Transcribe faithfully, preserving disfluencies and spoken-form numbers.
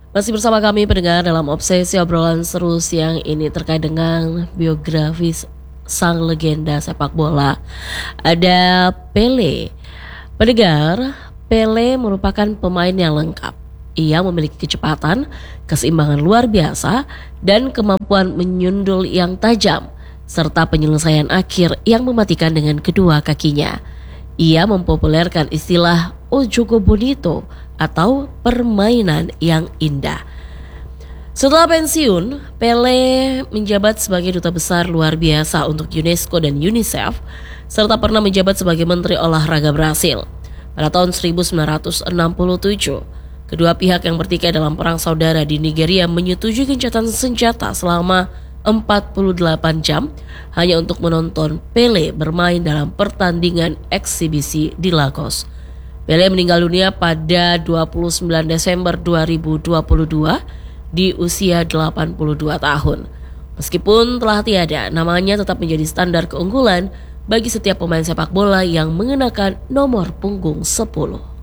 Masih bersama kami pendengar dalam obsesi obrolan seru siang ini terkait dengan biografis sang legenda sepak bola. Ada Pele. Pendengar, Pele merupakan pemain yang lengkap. Ia memiliki kecepatan, keseimbangan luar biasa, dan kemampuan menyundul yang tajam, serta penyelesaian akhir yang mematikan dengan kedua kakinya. Ia mempopulerkan istilah "o jogo bonito" atau permainan yang indah. Setelah pensiun, Pele menjabat sebagai duta besar luar biasa untuk UNESCO dan UNICEF, serta pernah menjabat sebagai Menteri Olahraga Brasil. Pada tahun seribu sembilan ratus enam puluh tujuh, kedua pihak yang bertikai dalam perang saudara di Nigeria menyetujui gencatan senjata selama empat puluh delapan jam hanya untuk menonton Pele bermain dalam pertandingan eksibisi di Lagos. Pele meninggal dunia pada dua puluh sembilan Desember dua ribu dua puluh dua di usia delapan puluh dua tahun. Meskipun telah tiada, namanya tetap menjadi standar keunggulan bagi setiap pemain sepak bola yang mengenakan nomor punggung sepuluh.